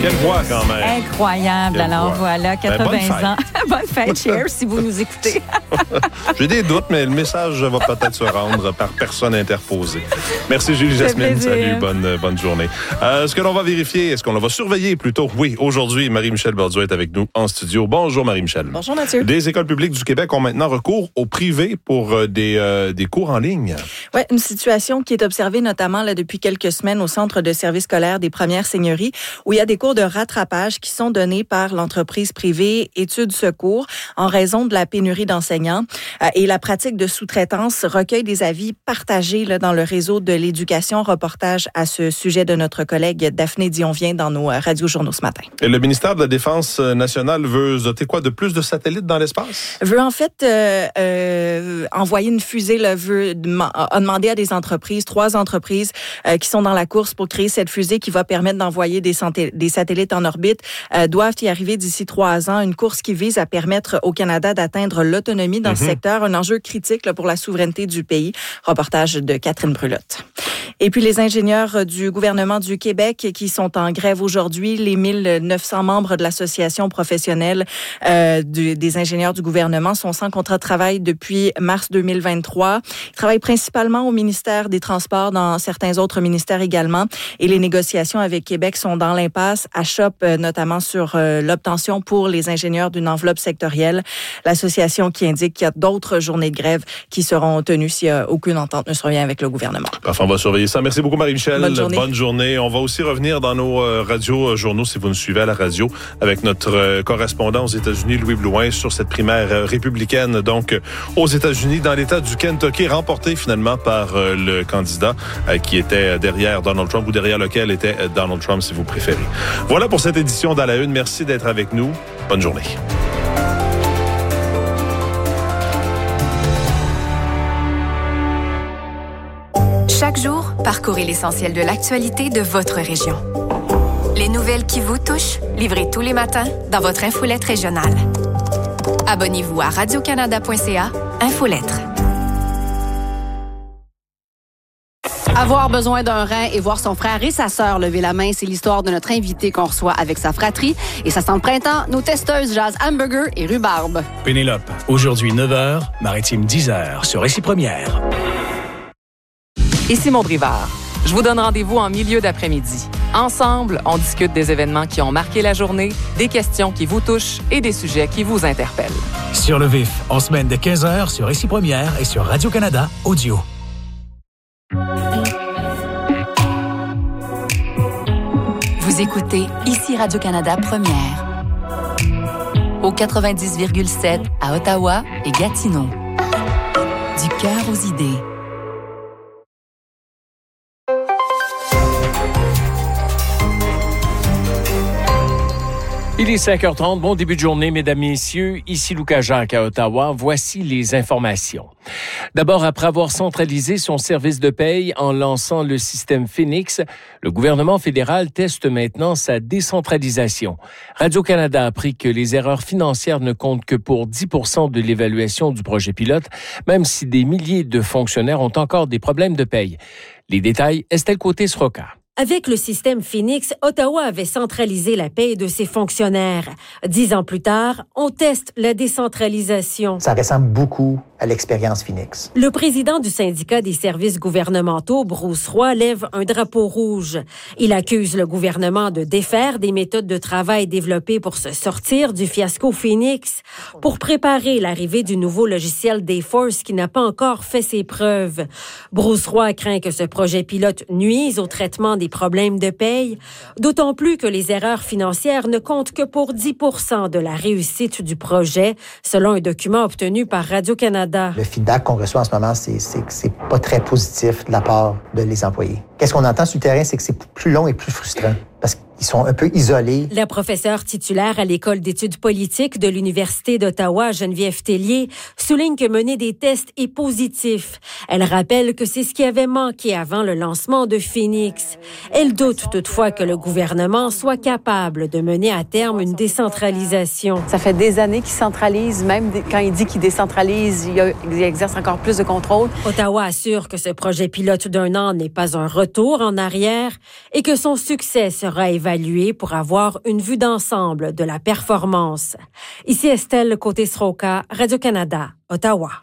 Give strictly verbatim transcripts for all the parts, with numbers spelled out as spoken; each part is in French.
Quelle voix quand même. Incroyable. Quelle Alors voix. voilà, quatre-vingts Ben, bonne ans. Bonne fête, cheers, si vous nous écoutez. J'ai des doutes, mais le message va peut-être se rendre par personne interposée. Merci Julie Jasmine. Salut, bonne, bonne journée. Euh, est-ce que l'on va vérifier? Est-ce qu'on va surveiller plutôt? Oui, aujourd'hui, Marie-Michel Borduas est avec nous en studio. Bonjour Marie-Michel. Bonjour Mathieu. Des écoles publiques du Québec ont maintenant recours au privé pour euh, des, euh, des cours en ligne. Oui, une situation qui est observée notamment là, depuis quelques semaines au Centre de services scolaires des Premières Seigneuries, où il y a des cours de rattrapage qui sont donnés par l'entreprise privée Études Secours en raison de la pénurie d'enseignants. Euh, et la pratique de sous-traitance recueille des avis partagés là, dans le réseau de l'éducation. Reportage à ce sujet de notre collègue Daphné Dionvien dans nos radiojournaux ce matin. Et le ministère de la Défense nationale veut doter quoi de plus de satellites dans l'espace? Veut en fait euh, euh, envoyer une fusée, là, veut, a demandé à des entreprises, trois entreprises euh, qui sont dans la course pour créer cette fusée qui va permettre d'envoyer des, santé, des satellites en orbite, euh, doivent y arriver d'ici trois ans. Une course qui vise à permettre au Canada d'atteindre l'autonomie dans mm-hmm. ce secteur, un enjeu critique là, pour la souveraineté du pays. Reportage de Catherine Brulotte. Et puis les ingénieurs du gouvernement du Québec qui sont en grève aujourd'hui, les mille neuf cents membres de l'association professionnelle euh, du, des ingénieurs du gouvernement sont sans contrat de travail depuis mars deux mille vingt-trois. Ils travaillent principalement au ministère des Transports, dans certains autres ministères également. Et les négociations avec Québec sont dans l'impasse, à chope euh, notamment sur euh, l'obtention pour les ingénieurs d'une enveloppe sectorielle. L'association qui indique qu'il y a d'autres journées de grève qui seront tenues si euh, aucune entente ne survient avec le gouvernement. Parfait, on va surveiller ça. Merci beaucoup Marie-Michel. Bonne journée. Bonne journée. On va aussi revenir dans nos euh, radios journaux si vous nous suivez à la radio avec notre euh, correspondant aux États-Unis, Louis Blouin, sur cette primaire euh, républicaine donc euh, aux États-Unis dans l'État du Kentucky, remportée finalement par euh, le candidat euh, qui était derrière Donald Trump ou derrière lequel était Donald Trump si vous préférez. Voilà pour cette édition d'À la Une. Merci d'être avec nous. Bonne journée. Chaque jour, parcourez l'essentiel de l'actualité de votre région. Les nouvelles qui vous touchent, livrées tous les matins dans votre infolettre régionale. Abonnez-vous à radio canada point c a, Infolettre. Avoir besoin d'un rein et voir son frère et sa sœur lever la main, c'est l'histoire de notre invité qu'on reçoit avec sa fratrie. Et ça sent le printemps, nos testeuses jazz hamburger et rhubarbe. Pénélope, aujourd'hui neuf heures, Maritime dix heures, sur Récit Première. Ici Maud Rivard. Je vous donne rendez-vous en milieu d'après-midi. Ensemble, on discute des événements qui ont marqué la journée, des questions qui vous touchent et des sujets qui vous interpellent. Sur le vif, en semaine de quinze heures sur Récit Première et sur Radio-Canada Audio. Vous écoutez Ici Radio-Canada Première. Au quatre-vingt-dix virgule sept à Ottawa et Gatineau. Du cœur aux idées. Il est cinq heures trente. Bon début de journée, mesdames, messieurs. Ici Lucas Jacques à Ottawa. Voici les informations. D'abord, après avoir centralisé son service de paye en lançant le système Phoenix, le gouvernement fédéral teste maintenant sa décentralisation. Radio-Canada a appris que les erreurs financières ne comptent que pour dix pour cent de l'évaluation du projet pilote, même si des milliers de fonctionnaires ont encore des problèmes de paye. Les détails, Estelle Côté-Sroka. Avec le système Phoenix, Ottawa avait centralisé la paie de ses fonctionnaires. Dix ans plus tard, on teste la décentralisation. Ça ressemble beaucoup à l'expérience Phoenix. Le président du syndicat des services gouvernementaux, Bruce Roy, lève un drapeau rouge. Il accuse le gouvernement de défaire des méthodes de travail développées pour se sortir du fiasco Phoenix, pour préparer l'arrivée du nouveau logiciel Dayforce qui n'a pas encore fait ses preuves. Bruce Roy craint que ce projet pilote nuise au traitement des problèmes de paye, d'autant plus que les erreurs financières ne comptent que pour dix pour cent de la réussite du projet, selon un document obtenu par Radio-Canada. Le feedback qu'on reçoit en ce moment, c'est, c'est que c'est pas très positif de la part de les employés. Qu'est-ce qu'on entend sur le terrain, c'est que c'est plus long et plus frustrant parce qu'ils sont un peu isolés. La professeure titulaire à l'École d'études politiques de l'Université d'Ottawa, Geneviève Tellier, souligne que mener des tests est positif. Elle rappelle que c'est ce qui avait manqué avant le lancement de Phoenix. Elle doute toutefois que le gouvernement soit capable de mener à terme une décentralisation. Ça fait des années qu'il centralise, même quand il dit qu'il décentralise, il, a, il exerce encore plus de contrôle. Ottawa assure que ce projet pilote d'un an n'est pas un retour en arrière et que son succès sera sera évalué pour avoir une vue d'ensemble de la performance. Ici Estelle Côté-Sroka, Radio-Canada, Ottawa.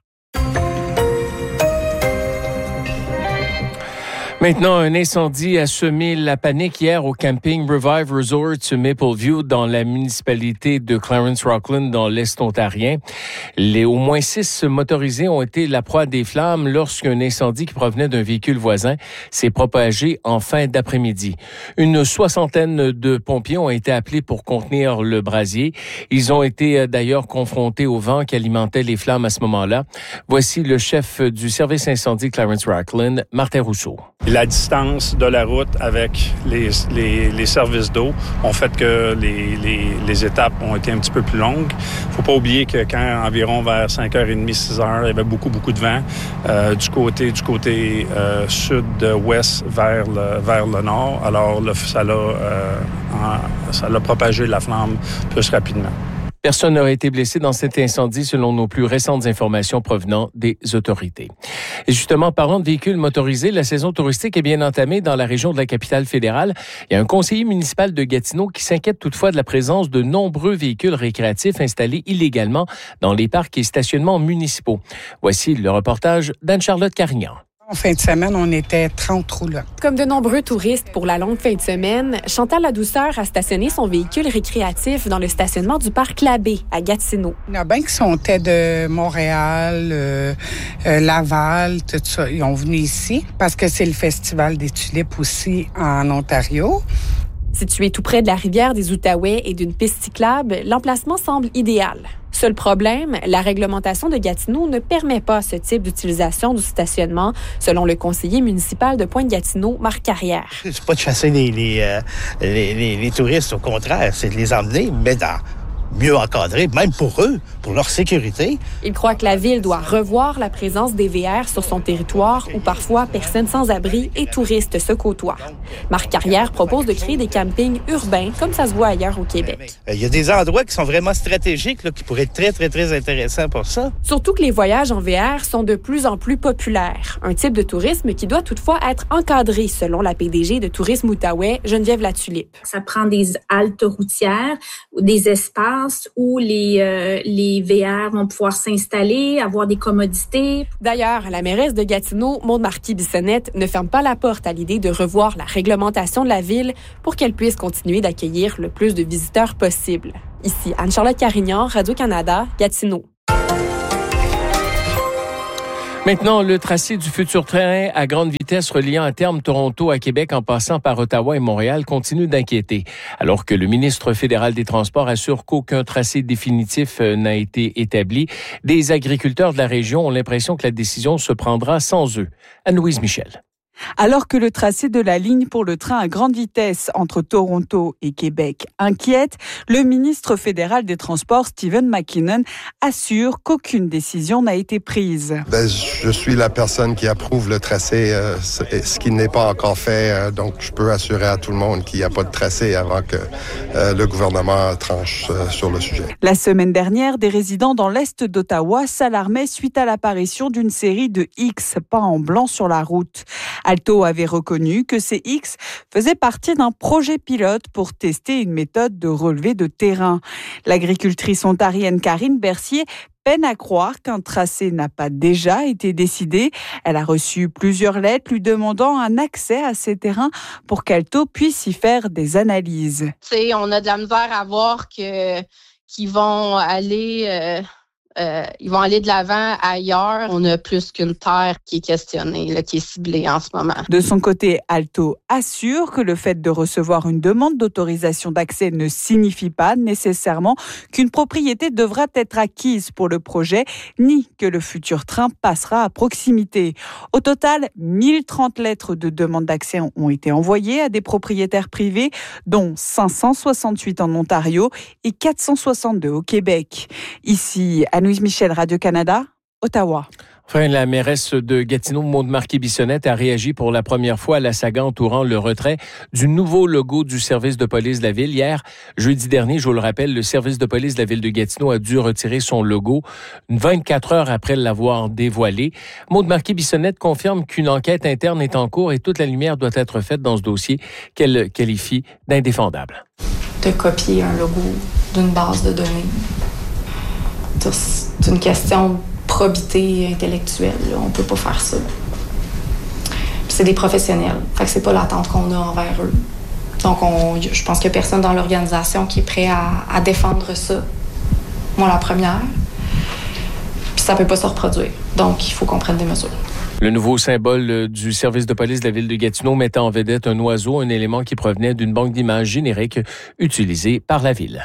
Maintenant, un incendie a semé la panique hier au camping Revive Resort Mapleview dans la municipalité de Clarence-Rockland dans l'Est ontarien. Les au moins six motorisés ont été la proie des flammes lorsqu'un incendie qui provenait d'un véhicule voisin s'est propagé en fin d'après-midi. Une soixantaine de pompiers ont été appelés pour contenir le brasier. Ils ont été d'ailleurs confrontés au vent qui alimentait les flammes à ce moment-là. Voici le chef du service incendie Clarence-Rockland, Martin Rousseau. La distance de la route avec les, les, les services d'eau ont fait que les, les, les étapes ont été un petit peu plus longues. Il ne faut pas oublier que quand environ vers cinq heures trente, six heures, il y avait beaucoup, beaucoup de vent euh, du côté, du côté euh, sud-ouest vers le, vers le nord. Alors, le, ça, l'a, euh, en, ça l'a propagé la flamme plus rapidement. Personne n'aurait été blessé dans cet incendie selon nos plus récentes informations provenant des autorités. Et justement, parlant de véhicules motorisés, la saison touristique est bien entamée dans la région de la capitale fédérale. Il y a un conseiller municipal de Gatineau qui s'inquiète toutefois de la présence de nombreux véhicules récréatifs installés illégalement dans les parcs et stationnements municipaux. Voici le reportage d'Anne-Charlotte Carignan. En fin de semaine, on était trente roulottes. Comme de nombreux touristes pour la longue fin de semaine, Chantal Ladouceur a stationné son véhicule récréatif dans le stationnement du parc Labbé à Gatineau. Il y en a bien qui sont de Montréal, euh, euh, Laval, tout ça. Ils ont venu ici parce que c'est le festival des tulipes aussi en Ontario. Situé tout près de la rivière des Outaouais et d'une piste cyclable, l'emplacement semble idéal. Seul problème, la réglementation de Gatineau ne permet pas ce type d'utilisation du stationnement, selon le conseiller municipal de Pointe-Gatineau, Marc Carrière. C'est pas de chasser les, les, euh, les, les, les touristes, au contraire, c'est de les emmener, mais dans mieux encadrés, même pour eux, pour leur sécurité. Il croit que la ville doit revoir la présence des V R sur son territoire où parfois personnes sans abri et touristes se côtoient. Marc Carrière propose de créer des campings urbains comme ça se voit ailleurs au Québec. Il y a des endroits qui sont vraiment stratégiques, là, qui pourraient être très, très, très intéressants pour ça. Surtout que les voyages en V R sont de plus en plus populaires. Un type de tourisme qui doit toutefois être encadré, selon la P D G de Tourisme Outaouais, Geneviève Latulippe. Ça prend des haltes routières, des espaces où les, euh, les V R vont pouvoir s'installer, avoir des commodités. D'ailleurs, la mairesse de Gatineau, Maude Marquis-Bissonnette, ne ferme pas la porte à l'idée de revoir la réglementation de la ville pour qu'elle puisse continuer d'accueillir le plus de visiteurs possible. Ici, Anne-Charlotte Carignan, Radio-Canada, Gatineau. Maintenant, le tracé du futur train à grande vitesse reliant à terme Toronto à Québec en passant par Ottawa et Montréal continue d'inquiéter. Alors que le ministre fédéral des Transports assure qu'aucun tracé définitif n'a été établi, des agriculteurs de la région ont l'impression que la décision se prendra sans eux. Anne-Louise Michel. Alors que le tracé de la ligne pour le train à grande vitesse entre Toronto et Québec inquiète, le ministre fédéral des Transports, Stephen McKinnon, assure qu'aucune décision n'a été prise. Ben, je suis la personne qui approuve le tracé, euh, ce qui n'est pas encore fait. Euh, donc, je peux assurer à tout le monde qu'il n'y a pas de tracé avant que euh, le gouvernement tranche euh, sur le sujet. La semaine dernière, des résidents dans l'est d'Ottawa s'alarmaient suite à l'apparition d'une série de X peints en blanc sur la route. Alto avait reconnu que ces X faisaient partie d'un projet pilote pour tester une méthode de relevé de terrain. L'agricultrice ontarienne Karine Bercier peine à croire qu'un tracé n'a pas déjà été décidé. Elle a reçu plusieurs lettres lui demandant un accès à ces terrains pour qu'Alto puisse y faire des analyses. T'sais, on a de la misère à voir que, qu'ils vont aller... Euh... Euh, ils vont aller de l'avant ailleurs. On a plus qu'une terre qui est questionnée, là, qui est ciblée en ce moment. De son côté, Alto assure que le fait de recevoir une demande d'autorisation d'accès ne signifie pas nécessairement qu'une propriété devra être acquise pour le projet, ni que le futur train passera à proximité. Au total, mille trente lettres de demande d'accès ont été envoyées à des propriétaires privés, dont cinq cent soixante-huit en Ontario et quatre cent soixante-deux au Québec. Ici, à Louise Michel, Radio-Canada, Ottawa. Enfin, la mairesse de Gatineau, Maude Marquis-Bissonnette, a réagi pour la première fois à la saga entourant le retrait du nouveau logo du service de police de la ville. Hier, jeudi dernier, je vous le rappelle, le service de police de la ville de Gatineau a dû retirer son logo vingt-quatre heures après l'avoir dévoilé. Maude Marquis-Bissonnette confirme qu'une enquête interne est en cours et toute la lumière doit être faite dans ce dossier qu'elle qualifie d'indéfendable. De copier un logo d'une base de données, c'est une question probité intellectuelle. Là. On peut pas faire ça. Puis c'est des professionnels. Fait que c'est pas l'attente qu'on a envers eux. Donc, on, je pense qu'il y a personne dans l'organisation qui est prêt à, à défendre ça. Moi, la première. Puis ça peut pas se reproduire. Donc, il faut qu'on prenne des mesures. Le nouveau symbole du service de police de la ville de Gatineau mettait en vedette un oiseau, un élément qui provenait d'une banque d'images générique utilisée par la ville.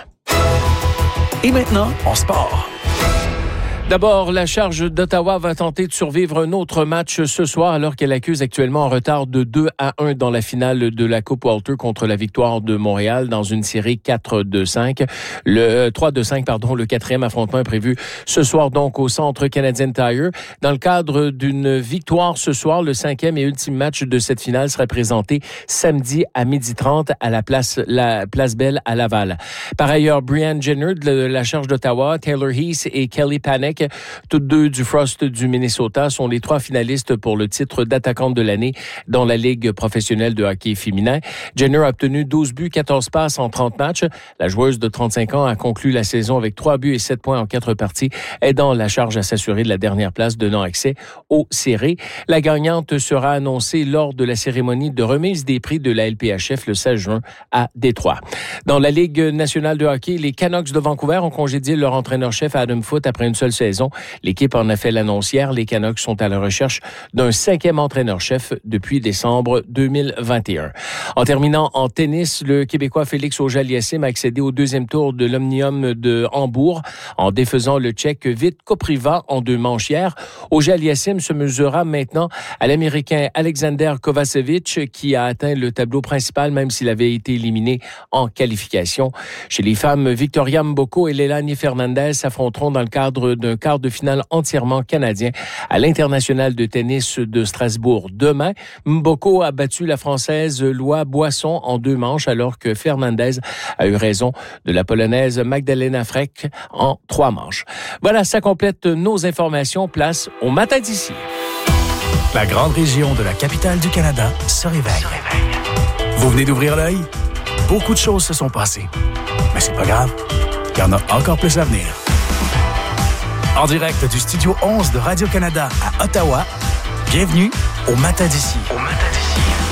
Et maintenant, en sport. D'abord, la Charge d'Ottawa va tenter de survivre un autre match ce soir alors qu'elle accuse actuellement un retard de deux à un dans la finale de la Coupe Walter contre la Victoire de Montréal dans une série quatre deux cinq. Le trois deux cinq, pardon, le quatrième affrontement est prévu ce soir donc au Centre Canadian Tire. Dans le cadre d'une victoire ce soir, le cinquième et ultime match de cette finale sera présenté samedi à midi trente à la place, la place Belle à Laval. Par ailleurs, Brianne Jenner de la Charge d'Ottawa, Taylor Heath et Kelly Panek, toutes deux du Frost du Minnesota, sont les trois finalistes pour le titre d'attaquante de l'année dans la Ligue professionnelle de hockey féminin. Jenner a obtenu douze buts, quatorze passes en trente matchs. La joueuse de trente-cinq ans a conclu la saison avec trois buts et sept points en quatre parties, aidant la Charge à s'assurer de la dernière place donnant accès aux séries. La gagnante sera annoncée lors de la cérémonie de remise des prix de la L P H F le seize juin à Détroit. Dans la Ligue nationale de hockey, les Canucks de Vancouver ont congédié leur entraîneur-chef Adam Foote après une seule saison. L'équipe en a fait l'annonce hier. Les Canucks sont à la recherche d'un cinquième entraîneur-chef depuis décembre deux mille vingt et un. En terminant en tennis, le Québécois Félix Auger-Aliassime a accédé au deuxième tour de l'Omnium de Hambourg en défaisant le Tchèque Vít Kopriva en deux manches hier. Auger-Aliassime se mesurera maintenant à l'Américain Alexander Kovacevic qui a atteint le tableau principal même s'il avait été éliminé en qualification. Chez les femmes, Victoria Mboko et Leilani Fernandez s'affronteront dans le cadre d'un quart de finale entièrement canadien à l'International de tennis de Strasbourg demain. Mboko a battu la Française Loa Boisson en deux manches alors que Fernandez a eu raison de la Polonaise Magdalena Frech en trois manches. Voilà, ça complète nos informations. Place au matin d'ici. La grande région de la capitale du Canada se réveille. Se réveille. Vous venez d'ouvrir l'œil? Beaucoup de choses se sont passées. Mais c'est pas grave. Il y en a encore plus à venir. En direct du Studio onze de Radio-Canada à Ottawa, bienvenue au Matin d'ici. Au Matin d'ici.